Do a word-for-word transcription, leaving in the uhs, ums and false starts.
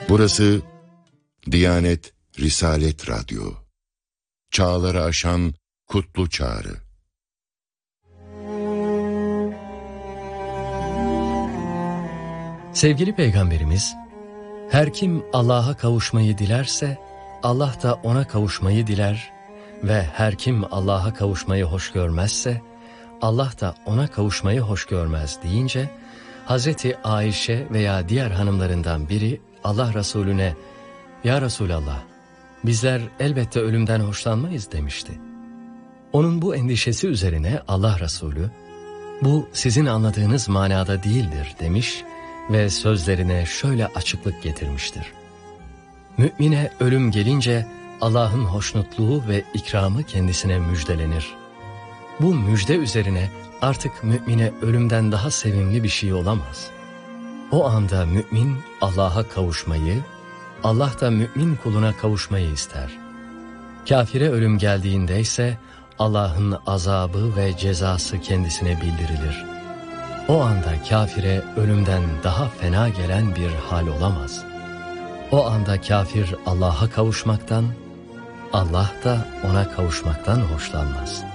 Burası Diyanet Risalet Radyo. Çağları aşan kutlu çağrı. Sevgili Peygamberimiz, her kim Allah'a kavuşmayı dilerse, Allah da ona kavuşmayı diler ve her kim Allah'a kavuşmayı hoş görmezse, Allah da ona kavuşmayı hoş görmez deyince, Hazreti Ayşe veya diğer hanımlarından biri Allah Resulüne, "Ya Resulallah, bizler elbette ölümden hoşlanmayız" demişti. Onun bu endişesi üzerine Allah Resulü, "Bu sizin anladığınız manada değildir" demiş ve sözlerine şöyle açıklık getirmiştir. Mümine ölüm gelince Allah'ın hoşnutluğu ve ikramı kendisine müjdelenir. Bu müjde üzerine artık mümine ölümden daha sevimli bir şey olamaz. O anda mümin Allah'a kavuşmayı, Allah da mümin kuluna kavuşmayı ister. Kafire ölüm geldiğinde ise Allah'ın azabı ve cezası kendisine bildirilir. O anda kafire ölümden daha fena gelen bir hal olamaz. O anda kafir Allah'a kavuşmaktan, Allah da ona kavuşmaktan hoşlanmaz.